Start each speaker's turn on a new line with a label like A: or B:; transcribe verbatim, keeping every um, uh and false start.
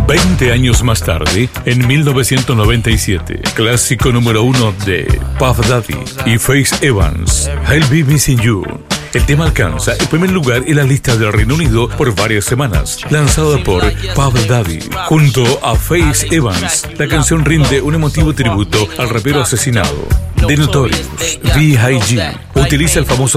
A: veinte años más tarde, en mil novecientos noventa y siete, clásico número uno de Puff Daddy y Faith Evans, I'll Be Missing You. El tema alcanza el primer lugar en la lista del Reino Unido por varias semanas, lanzada por Puff Daddy. Junto a Faith Evans, la canción rinde un emotivo tributo al rapero asesinado. The Notorious B I G utiliza el famoso